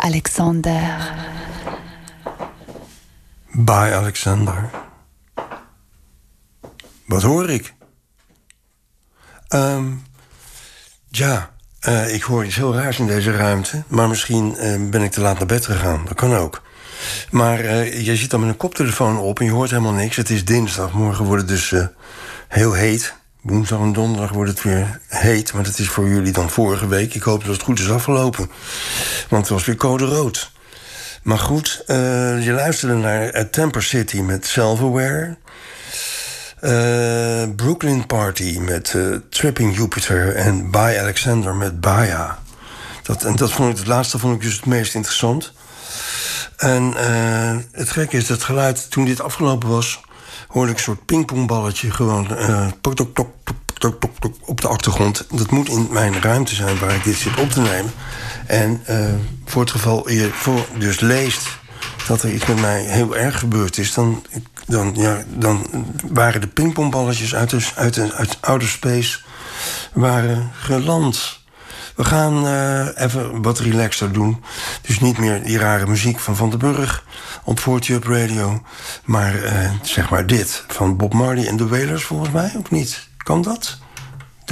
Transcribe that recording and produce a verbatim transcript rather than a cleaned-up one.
Alexander. By Alexander. Wat hoor ik? Um, ja, uh, ik hoor iets heel raars in deze ruimte. Maar misschien uh, ben ik te laat naar bed gegaan. Dat kan ook. Maar uh, je zit dan met een koptelefoon op en je hoort helemaal niks. Het is dinsdag. Morgen wordt het dus uh, heel heet. Woensdag en donderdag wordt het weer heet. Maar dat is voor jullie dan vorige week. Ik hoop dat het goed is afgelopen. Want het was weer code rood. Maar goed, uh, je luisterde naar uh, Temper City met Self-Aware. Uh, Brooklyn Party met uh, Tripping Jupiter. En By Alexander met Baya. Dat, en dat vond ik, het laatste vond ik dus het meest interessant. En uh, het gekke is, dat geluid, toen dit afgelopen was, hoorde ik een soort pingpongballetje gewoon uh, tok, tok, tok, tok, tok, tok, tok, op de achtergrond. Dat moet in mijn ruimte zijn waar ik dit zit op te nemen. En uh, voor het geval je voor dus leest dat er iets met mij heel erg gebeurd is, dan, dan, ja, dan waren de pingpongballetjes uit, de, uit, de, uit outer space waren geland. We gaan uh, even wat relaxter doen. Dus niet meer die rare muziek van Van den Burg op forty Up Radio. Maar uh, zeg maar dit, van Bob Marley en de Wailers volgens mij, of niet? Kan dat?